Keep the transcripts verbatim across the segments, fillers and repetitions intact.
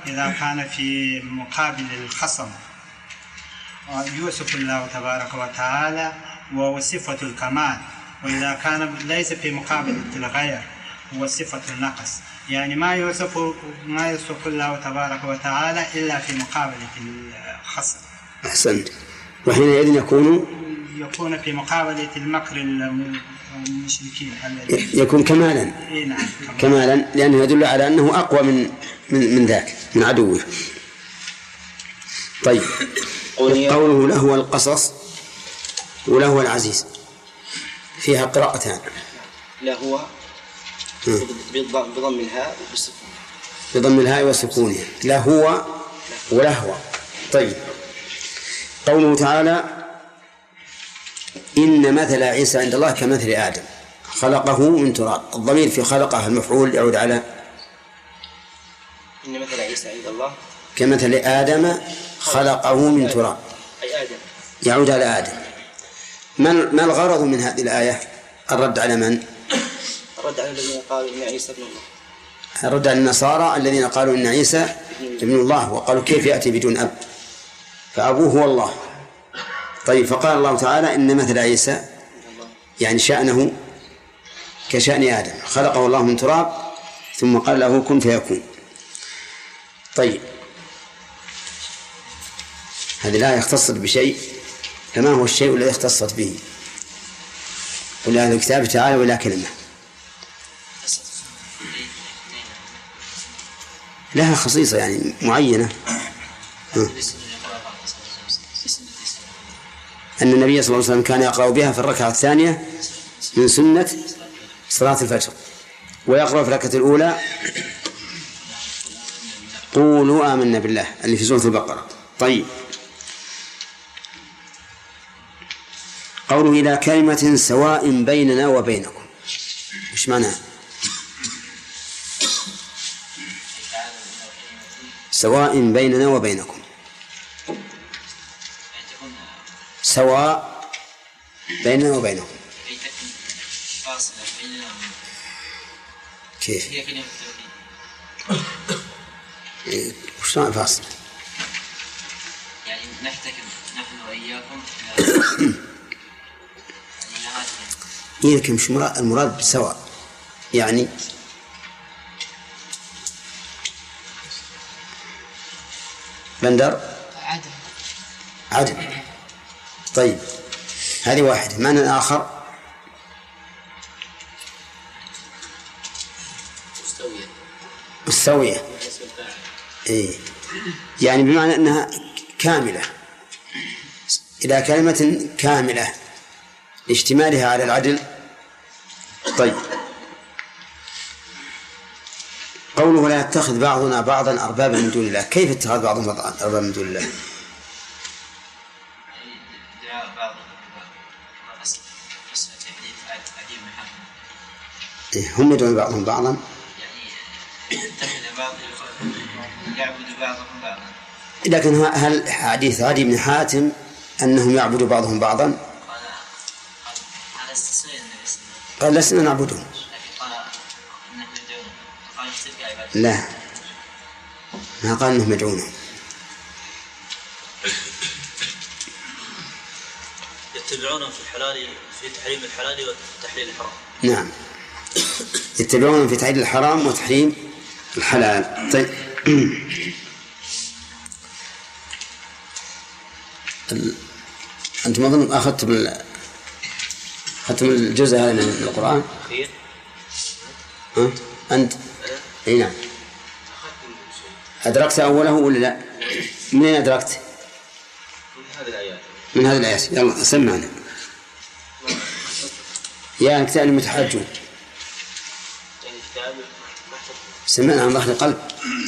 إذا كان في مقابل الخصم يوصف الله تبارك وتعالى وهو صفة الكمال، وإذا كان ليس في مقابل الغير هو صفة النقص، يعني ما يوصف ما يوصف الله تبارك وتعالى إلا في مقابلة الخصم. أحسنت. وحينئذ يكون يكون في مقابلة المكر المشركين يكون كمالا. نعم. كمالا لأنه يدل على أنه أقوى من من, من ذاك من عدوه. طيب قوله له القصص وله العزيز فيها قراءتان. لهو بضم الهاء والسكون. بضم الهاء والسكون. لهو ولهو. طيب قوله تعالى إن مثل عيسى عند الله كمثل آدم خلقه من تراب. الضمير في خلقه المفعول يعود على إن مثل عيسى عند الله كمثل آدم خلقه من تراب، أي آدم يعود على آدم. ما الغرض من هذه الآية؟ الرد على من؟ الرد على الذين قالوا إن عيسى ابن الله. الرد على النصارى الذين قالوا إن عيسى ابن الله، وقالوا كيف يأتي بدون أب، فأبوه هو الله. طيب فقال الله تعالى إن مثل عيسى يعني شأنه كشأن آدم خلقه الله من تراب ثم قال له كن فيكون. طيب هذه الآية اختصت بشيء، فما هو الشيء الذي اختصت به؟ قل أهل الكتاب تعالى ولا كلمة لها خصيصة يعني معينة، أن النبي صلى الله عليه وسلم كان يقرأ بها في الركعة الثانية من سنة صلاة الفجر، ويقرأ في الركعة الأولى قولوا آمنا بالله اللي في سورة البقرة. طيب قوله إلى كلمة سواء بيننا وبينكم، إيش معناه؟ سواء بيننا وبينكم، سواء بيننا وبينكم كيف؟ إيه وش معنى فاصل؟ يعني نحتكم نحن وإياكم إيه لكن مش المراد بسواء يعني بندر عدل عدل. طيب هذه واحدة. معنى الآخر مستوية مستوية. إيه يعني بمعنى أنها كاملة، إلى كلمة كاملة اشتمالها على العدل. طيب قوله لا يتخذ بعضنا بعضا أربابا من دون الله، كيف اتخذ بعضهم بعضا أربابا من دون الله؟ هم يدعون بعضهم بعضا يعني بعض يعبد بعضهم بعضا. لكن هل حديث عدي بن حاتم أنهم يعبدوا بعضهم بعضا؟ قال لسنا نعبدهم. لا ما قال أنهم يدعونهم. يتبعونهم في الحلال في تحريم الحلال وتحليل الحرام. نعم يتبعونهم في تحليل الحرام وتحريم الحلال. طيب أنتم أظن أخذتم أخذتم الجزء هذا من القرآن؟ ها؟ أنت؟ أي نعم. أدركت أوله ولا لا؟ من أين أدركت؟ من هذه الآيات. من هذه الآيات. يلا سمعنا يا كتاب المتحجون. سمعنا عن ظهر القلب.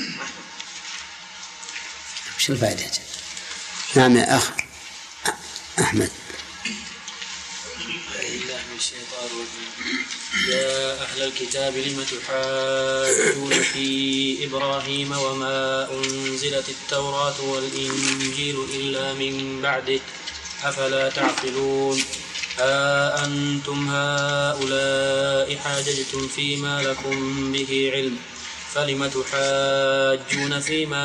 وش الفائدة؟ نعم يا أخ أحمد. يا أهل الكتاب لم تحاجون في إبراهيم وما أنزلت التوراة والإنجيل إلا من بعده أفلا تعقلون. ها أنتم هؤلاء حاججتم فيما لكم به علم فلم تحاجون فيما